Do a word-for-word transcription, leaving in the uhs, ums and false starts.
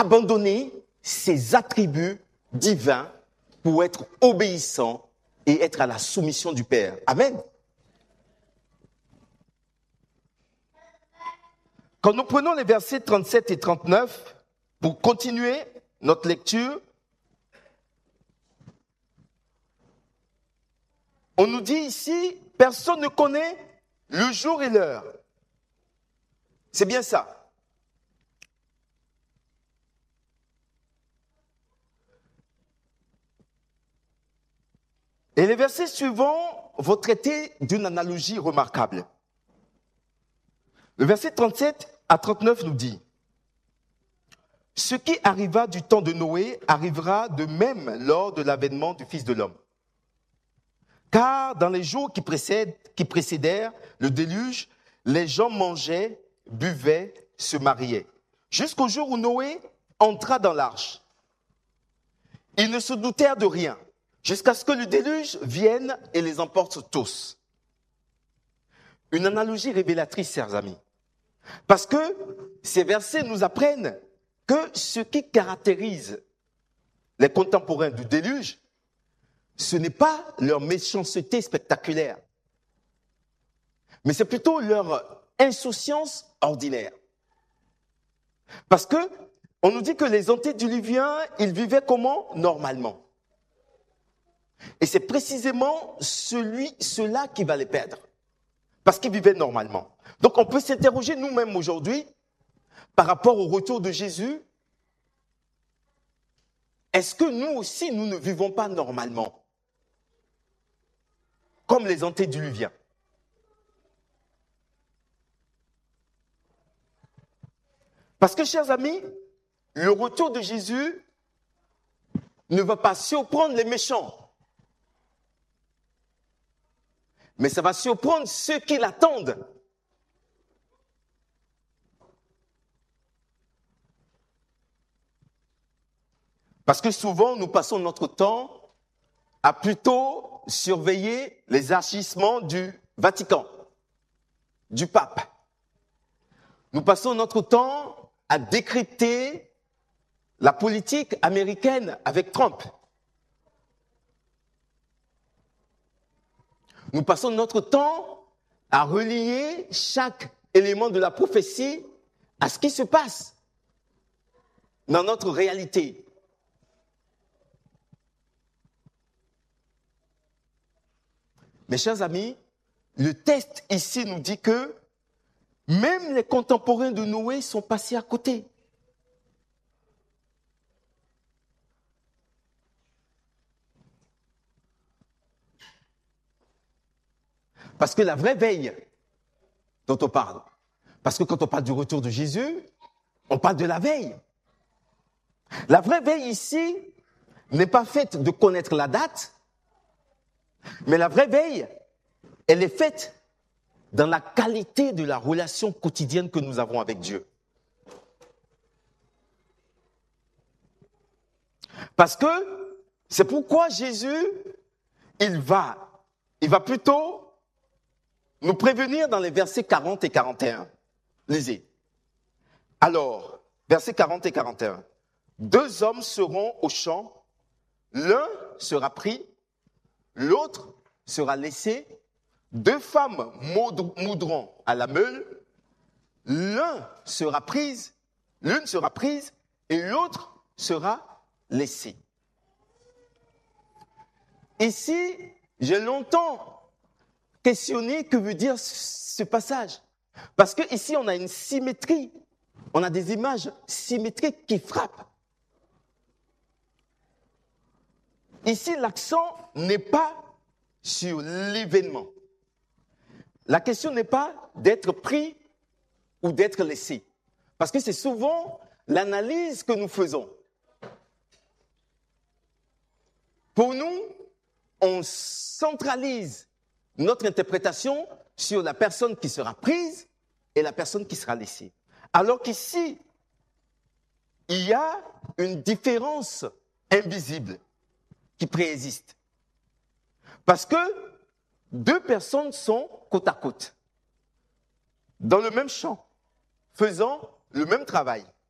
abandonner ses attributs divins pour être obéissant et être à la soumission du Père. Amen. Quand nous prenons les versets trente-sept et trente-neuf, pour continuer notre lecture, on nous dit ici, personne ne connaît le jour et l'heure. C'est bien ça. Et les versets suivants vont traiter d'une analogie remarquable. Le verset trente-sept à trente-neuf nous dit « Ce qui arriva du temps de Noé arrivera de même lors de l'avènement du Fils de l'homme. Car dans les jours qui, précèdent, qui précédèrent le déluge, les gens mangeaient, buvaient, se mariaient, jusqu'au jour où Noé entra dans l'arche. Ils ne se doutèrent de rien, jusqu'à ce que le déluge vienne et les emporte tous. » Une analogie révélatrice, chers amis. Parce que ces versets nous apprennent que ce qui caractérise les contemporains du déluge, ce n'est pas leur méchanceté spectaculaire, mais c'est plutôt leur insouciance ordinaire. Parce que on nous dit que les antédiluviens, ils vivaient comment? Normalement. Et c'est précisément celui, ceux-là qui va les perdre. Parce qu'ils vivaient normalement. Donc on peut s'interroger nous-mêmes aujourd'hui par rapport au retour de Jésus. Est-ce que nous aussi, nous ne vivons pas normalement? Comme les antédiluviens. Parce que, chers amis, le retour de Jésus ne va pas surprendre les méchants. Mais ça va surprendre ceux qui l'attendent. Parce que souvent, nous passons notre temps à plutôt surveiller les agissements du Vatican, du pape. Nous passons notre temps à décrypter la politique américaine avec Trump. Nous passons notre temps à relier chaque élément de la prophétie à ce qui se passe dans notre réalité. Mes chers amis, le texte ici nous dit que même les contemporains de Noé sont passés à côté. Parce que la vraie veille dont on parle, parce que quand on parle du retour de Jésus, on parle de la veille. La vraie veille ici n'est pas faite de connaître la date, mais la vraie veille, elle est faite dans la qualité de la relation quotidienne que nous avons avec Dieu. Parce que c'est pourquoi Jésus, il va, il va plutôt nous prévenir dans les versets quarante et quarante et un. Lisez. Alors, versets quarante et quarante et un. Deux hommes seront au champ, l'un sera pris, l'autre sera laissé. Deux femmes moudront à la meule, l'un sera prise, l'une sera prise et l'autre sera laissée. Ici, j'ai longtemps questionné que veut dire ce passage. Parce que ici, on a une symétrie, on a des images symétriques qui frappent. Ici, l'accent n'est pas sur l'événement. La question n'est pas d'être pris ou d'être laissé. Parce que c'est souvent l'analyse que nous faisons. Pour nous, on centralise notre interprétation sur la personne qui sera prise et la personne qui sera laissée. Alors qu'ici, il y a une différence invisible qui préexiste. Parce que deux personnes sont côte à côte, dans le même champ, faisant le même travail.